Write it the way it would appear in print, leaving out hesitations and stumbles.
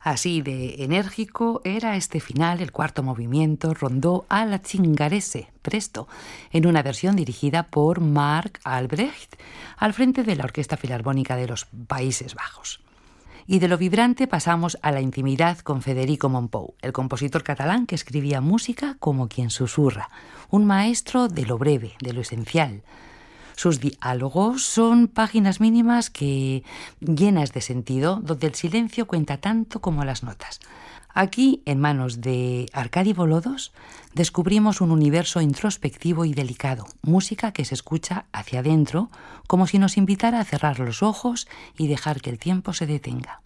Así de enérgico era este final, el cuarto movimiento, rondó alla Zingarese, presto, en una versión dirigida por Marc Albrecht, al frente de la Orquesta Filarmónica de los Países Bajos. Y de lo vibrante pasamos a la intimidad con Federico Mompou, el compositor catalán que escribía música como quien susurra, un maestro de lo breve, de lo esencial. Sus diálogos son páginas mínimas llenas de sentido, donde el silencio cuenta tanto como las notas. Aquí, en manos de Arkady Volodos, descubrimos un universo introspectivo y delicado, música que se escucha hacia adentro, como si nos invitara a cerrar los ojos y dejar que el tiempo se detenga.